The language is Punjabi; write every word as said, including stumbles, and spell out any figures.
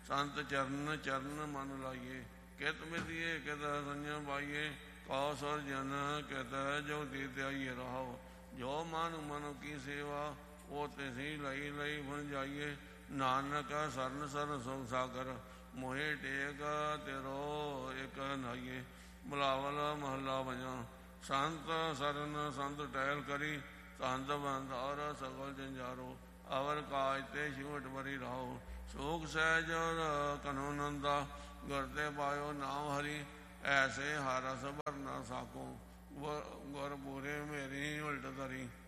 ਸੰਤ ਚਰਨ ਚਰਨ ਮਨ ਲਾਈਏ। ਕਿਤ ਮਿਥਿਏ ਕਿਤ ਸੰਜਮ ਪਾਈਏ, ਕਉ ਸੁਰ ਜਨ ਕਿਤ ਜੋ ਤੀਤ ਆਈਏ ਰਹਾਓ। ਜੋ ਮਨ ਮਨੁ ਕੀ ਸੇਵਾ, ਉਹ ਤਿਸੀ ਲਈ ਲਈ ਬਣ ਜਾਈਏ। ਨਾਨਕ ਸਰਨ ਸਰਨ ਸੁਖ ਸਾਗਰ, ਮੋਹਿ ਟੇਕ ਤੇਰੋ ਇਕ ਨਾਈਏ। ਬਿਲਾਵਲ ਮਹੱਲਾ ਪੰਜਵਾਂ। ਸੰਤ ਸਰਨ ਸੰਤ ਟਹਿਲ ਕਰੀ, ਸੰਤ ਬੰਧ ਔਰ ਸਗਲ ਜੰਜਾਰੋ। ਅਵਰ ਕਾਜ ਤੇ ਸਿਮਟ ਬਰੀ ਰਾਓ, ਸੋਖ ਸਹਿਜ ਕਨੋ ਨੰਦਾ। ਗੁਰ ਤੇ ਪਾਇਓ ਨਾਮ ਹਰੀ, ਐਸੇ ਹਰ ਰਸ ਭਰ ਨਾ ਸਾਕੋ। ਗੁਰ ਪੂਰੇ ਮੇਰੀ ਉਲਟ ਧਰੀ।